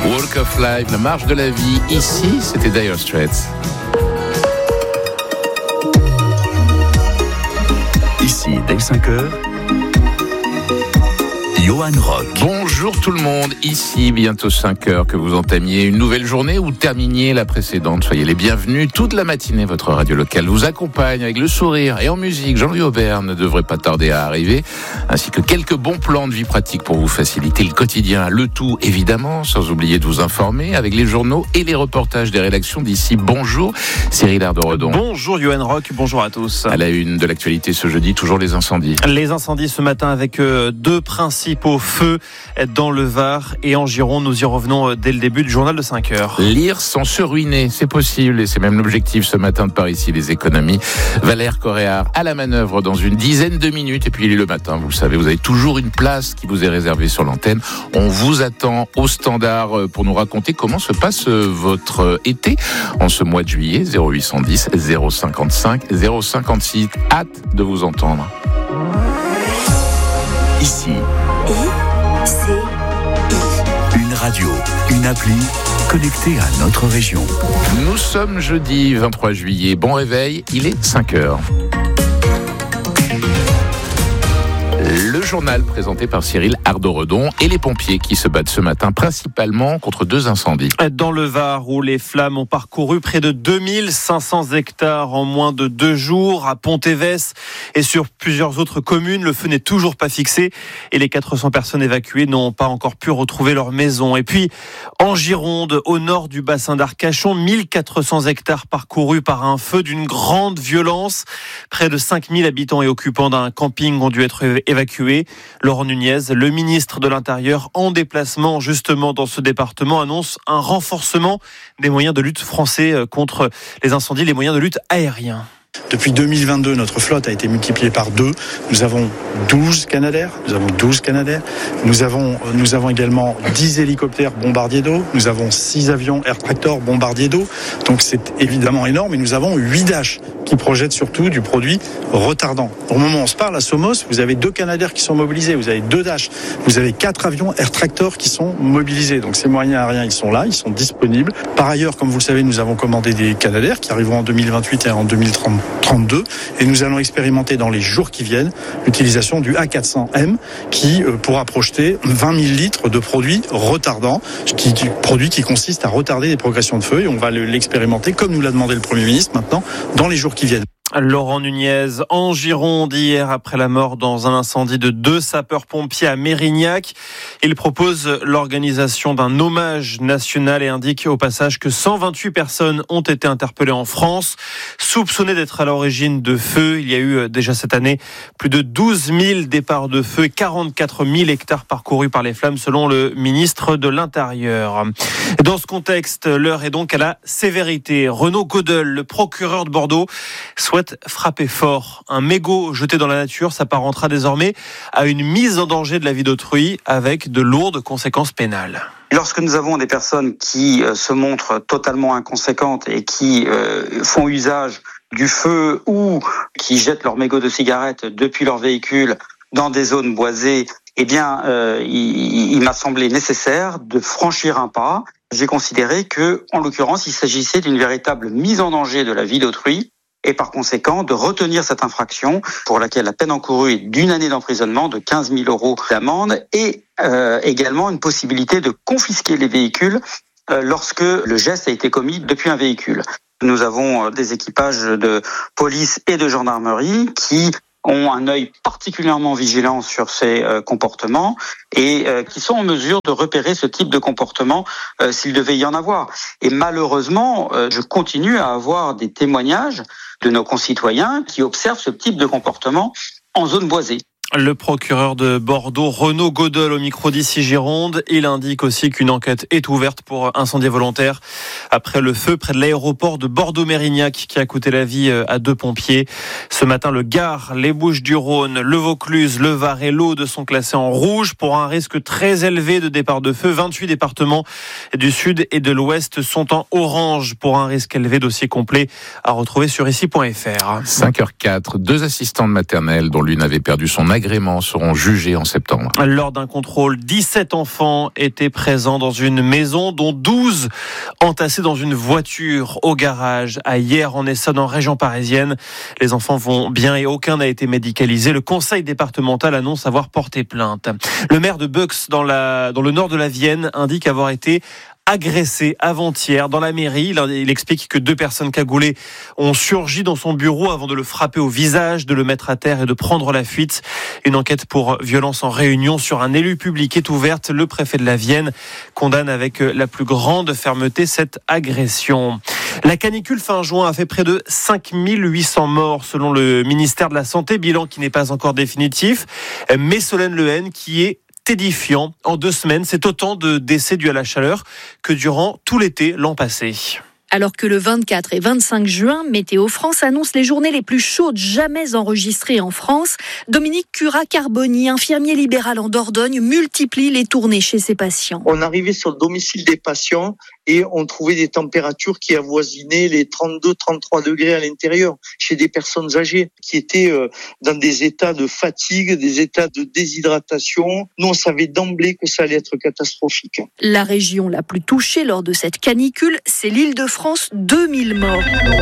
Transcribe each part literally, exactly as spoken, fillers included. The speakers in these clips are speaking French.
Walk of Life, la marche de la vie. Ici, c'était Dire Straits. Ici, dès cinq heures, Johan Rock. Bonjour tout le monde, ici bientôt cinq heures, que vous entamiez une nouvelle journée ou terminiez la précédente. Soyez les bienvenus. Toute la matinée, votre radio locale vous accompagne avec le sourire et en musique. Jean-Louis Aubert ne devrait pas tarder à arriver, ainsi que quelques bons plans de vie pratique pour vous faciliter le quotidien. Le tout, évidemment, sans oublier de vous informer avec les journaux et les reportages des rédactions d'ici. Bonjour, Cyril Ardo-Redon. Bonjour Johan Rock, bonjour à tous. À la une de l'actualité ce jeudi, toujours les incendies. Les incendies ce matin avec euh, deux principaux feux dans le Var et en Gironde. Nous y revenons dès le début du journal de cinq heures. Lire sans se ruiner, c'est possible et c'est même l'objectif ce matin de Par ici les économies. Valère Coréard à la manœuvre dans une dizaine de minutes et puis il est le matin, vous le savez, vous avez toujours une place qui vous est réservée sur l'antenne. On vous attend au standard pour nous raconter comment se passe votre été en ce mois de juillet. Zéro huit cent dix zéro cinquante-cinq zéro cinquante-six. Hâte de vous entendre. Ici, I, C, I. une radio, une appli connectée à notre région. Nous sommes jeudi vingt-trois juillet. Bon réveil, il est cinq heures. Le journal présenté par Cyril Ardo-Redon et les pompiers qui se battent ce matin principalement contre deux incendies. Dans le Var, où les flammes ont parcouru près de deux mille cinq cents hectares en moins de deux jours, à Pont-Évès et sur plusieurs autres communes, le feu n'est toujours pas fixé et les quatre cents personnes évacuées n'ont pas encore pu retrouver leur maison. Et puis, en Gironde, au nord du bassin d'Arcachon, mille quatre cents hectares parcourus par un feu d'une grande violence. Près de cinq mille habitants et occupants d'un camping ont dû être évacués. Laurent Nunez, le ministre de l'Intérieur, en déplacement justement dans ce département, annonce un renforcement des moyens de lutte français contre les incendies, les moyens de lutte aériens. Depuis deux mille vingt-deux, notre flotte a été multipliée par deux. Nous avons douze Canadair. Nous avons douze Canadair. Nous avons, nous avons également dix hélicoptères bombardiers d'eau. Nous avons six avions Air Tractor bombardiers d'eau. Donc c'est évidemment énorme. Et nous avons huit Dash qui projettent surtout du produit retardant. Au moment où on se parle, à Somos, vous avez deux Canadair qui sont mobilisés. Vous avez deux Dash. Vous avez quatre avions Air Tractor qui sont mobilisés. Donc ces moyens aériens, ils sont là, ils sont disponibles. Par ailleurs, comme vous le savez, nous avons commandé des Canadair qui arriveront en deux mille vingt-huit et en deux mille trente-deux. Et nous allons expérimenter dans les jours qui viennent l'utilisation du A quatre cents M qui euh, pourra projeter vingt mille litres de produits retardants, qui, qui, produit qui consiste à retarder les progressions de feu. Et on va l'expérimenter, comme nous l'a demandé le Premier ministre, maintenant, dans les jours qui viennent. Laurent Nunez, en Gironde, hier, après la mort dans un incendie de deux sapeurs-pompiers à Mérignac. Il propose l'organisation d'un hommage national et indique au passage que cent vingt-huit personnes ont été interpellées en France, soupçonnées d'être à l'origine de feux. Il y a eu déjà cette année plus de douze mille départs de feu et quarante-quatre mille hectares parcourus par les flammes, selon le ministre de l'Intérieur. Dans ce contexte, l'heure est donc à la sévérité. Renaud Godel, le procureur de Bordeaux, souhaite frapper fort. Un mégot jeté dans la nature s'apparentera désormais à une mise en danger de la vie d'autrui avec de lourdes conséquences pénales. Lorsque nous avons des personnes qui euh, se montrent totalement inconséquentes et qui euh, font usage du feu ou qui jettent leur mégot de cigarette depuis leur véhicule dans des zones boisées, eh bien, euh, il, il m'a semblé nécessaire de franchir un pas. J'ai considéré que, en l'occurrence, il s'agissait d'une véritable mise en danger de la vie d'autrui. Et par conséquent, de retenir cette infraction pour laquelle la peine encourue est d'une année d'emprisonnement, de quinze mille euros d'amende et euh, également une possibilité de confisquer les véhicules euh, lorsque le geste a été commis depuis un véhicule. Nous avons des équipages de police et de gendarmerie qui ont un œil particulièrement vigilant sur ces euh, comportements et euh, qui sont en mesure de repérer ce type de comportement euh, s'il devait y en avoir. Et malheureusement, euh, je continue à avoir des témoignages de nos concitoyens qui observent ce type de comportement en zone boisée. Le procureur de Bordeaux, Renaud Godel, au micro d'Ici Gironde. Il indique aussi qu'une enquête est ouverte pour incendie volontaire après le feu près de l'aéroport de Bordeaux-Mérignac qui a coûté la vie à deux pompiers. Ce matin, le Gard, les Bouches-du-Rhône, le Vaucluse, le Var et l'Aude sont classés en rouge pour un risque très élevé de départ de feu. vingt-huit départements du sud et de l'ouest sont en orange pour un risque élevé. Dossier complet à retrouver sur ici point f r. cinq heures zéro quatre, deux assistantes maternelles dont l'une avait perdu son agrément seront jugés en septembre. Lors d'un contrôle, dix-sept enfants étaient présents dans une maison, dont douze entassés dans une voiture au garage à Hyères-en-Essonne, en région parisienne. Les enfants vont bien et aucun n'a été médicalisé. Le conseil départemental annonce avoir porté plainte. Le maire de Bux, dans, la, dans le nord de la Vienne, indique avoir été agressé avant-hier dans la mairie. Il explique que deux personnes cagoulées ont surgi dans son bureau avant de le frapper au visage, de le mettre à terre et de prendre la fuite. Une enquête pour violence en réunion sur un élu public est ouverte. Le préfet de la Vienne condamne avec la plus grande fermeté cette agression. La canicule fin juin a fait près de cinq mille huit cents morts selon le ministère de la Santé, bilan qui n'est pas encore définitif, mais Solène Lehen qui est édifiant. En deux semaines, c'est autant de décès dus à la chaleur que durant tout l'été l'an passé. Alors que le vingt-quatre et vingt-cinq juin, Météo France annonce les journées les plus chaudes jamais enregistrées en France. Dominique Curat-Carboni, infirmier libéral en Dordogne, multiplie les tournées chez ses patients. On arrivait sur le domicile des patients et on trouvait des températures qui avoisinaient les trente-deux à trente-trois degrés à l'intérieur chez des personnes âgées qui étaient dans des états de fatigue, des états de déshydratation. Nous, on savait d'emblée que ça allait être catastrophique. La région la plus touchée lors de cette canicule, c'est l'Île-de-France, deux mille morts.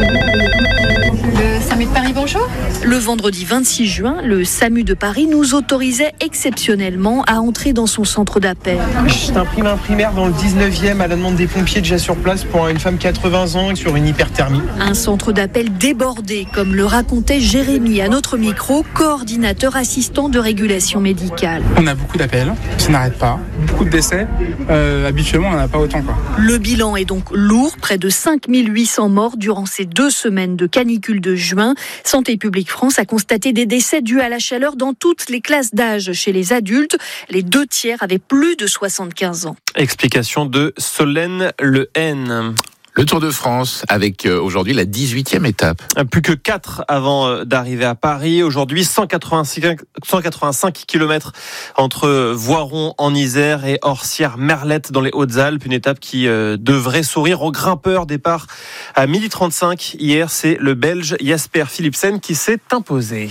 Le SAMU de Paris, bonjour. Le vendredi vingt-six juin, le SAMU de Paris nous autorisait exceptionnellement à entrer dans son centre d'appel. Je t'imprime un primaire dans le dix-neuvième à la demande des pompiers déjà sur place pour une femme quatre-vingts ans sur une hyperthermie. Un centre d'appel débordé, comme le racontait Jérémy à notre micro, coordinateur assistant de régulation médicale. On a beaucoup d'appels, ça n'arrête pas, beaucoup de décès. Euh, habituellement, on n'en a pas autant, quoi. Le bilan est donc lourd, près de cinq mille huit cents morts durant ces deux semaines de canicule de juin. Santé publique France a constaté des décès dus à la chaleur dans toutes les classes d'âge. Chez les adultes, les deux tiers avaient plus de soixante-quinze ans. Explication de Solène Lehen. Le Tour de France avec euh, aujourd'hui la dix-huitième étape. Plus que quatre avant d'arriver à Paris. Aujourd'hui, cent quatre-vingt-cinq, cent quatre-vingt-cinq kilomètres entre Voiron en Isère et Orsières-Merlette dans les Hautes-Alpes. Une étape qui euh, devrait sourire aux grimpeurs. Départ à midi trente-cinq. Hier, c'est le Belge Jasper Philipsen qui s'est imposé.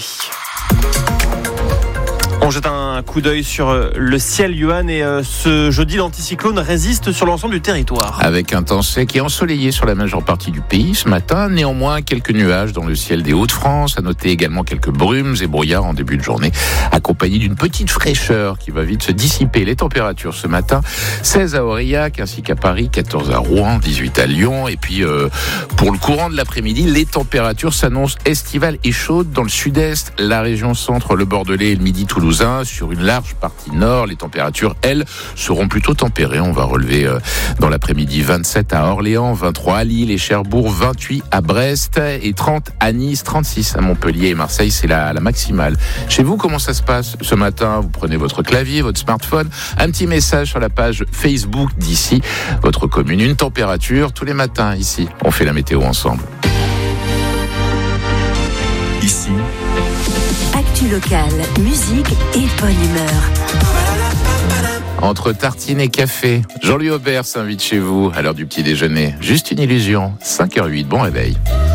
On jette un coup d'œil sur le ciel, Johan, et ce jeudi, l'anticyclone résiste sur l'ensemble du territoire. Avec un temps sec et ensoleillé sur la majeure partie du pays ce matin. Néanmoins, quelques nuages dans le ciel des Hauts-de-France. À noter également quelques brumes et brouillards en début de journée, accompagnés d'une petite fraîcheur qui va vite se dissiper. Les températures ce matin, seize à Aurillac ainsi qu'à Paris, quatorze à Rouen, dix-huit à Lyon. Et puis, euh, pour le courant de l'après-midi, les températures s'annoncent estivales et chaudes dans le sud-est, la région centre, le Bordelais et le Midi toulousain. Sur une large partie nord, les températures, elles, seront plutôt tempérées. On va relever euh, dans l'après-midi vingt-sept à Orléans, vingt-trois à Lille et Cherbourg, vingt-huit à Brest et trente à Nice, trente-six à Montpellier et Marseille. C'est la, la maximale. Chez vous, comment ça se passe ce matin? Vous prenez votre clavier, votre smartphone, un petit message sur la page Facebook d'ici, votre commune. Une température tous les matins ici. On fait la météo ensemble. Ici, actu locale, musique et bonne humeur. Entre tartines et café, Jean-Louis Aubert s'invite chez vous à l'heure du petit déjeuner. Juste une illusion, cinq heures huit, bon réveil.